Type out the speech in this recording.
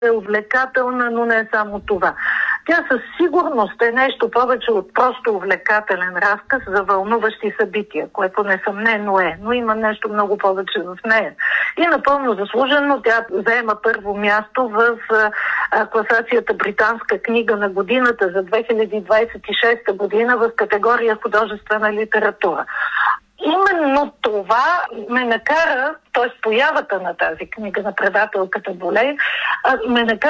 е увлекателна, но не само това. Тя със сигурност е нещо повече от просто увлекателен разказ за вълнуващи събития, което несъмнено е, но има нещо много повече в нея. И напълно заслужено тя заема първо място в класацията Британска книга на годината за 2026 година в категория художествена литература. Именно това ме накара, т.е. появата на тази книга на предателката Болей, ме накара